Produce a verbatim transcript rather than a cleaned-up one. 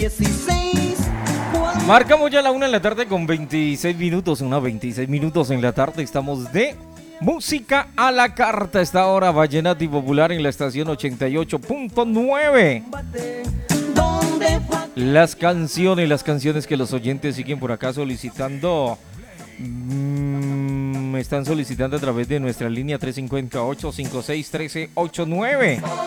Marcamos ya la una en la tarde con veintiséis minutos, una veintiséis minutos en la tarde. Estamos de música a la carta. Esta hora vallenato y popular en la estación ochenta y ocho punto nueve. Las canciones, las canciones que los oyentes siguen por acá solicitando. Me están solicitando a través de nuestra línea tres cinco ocho, cinco seis uno tres, ocho nueve.